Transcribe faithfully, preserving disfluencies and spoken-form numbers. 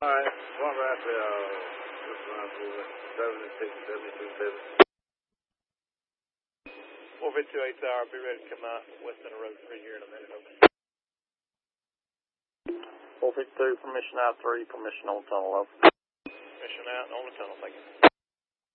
All right, one right there, uh, just around seventy-six, seventy-two, seven. four fifty-two eight hour, be ready to come out west end of road three here in a minute, over. four fifty-two, permission out three, permission on tunnel, over. Permission out on the tunnel, thank you.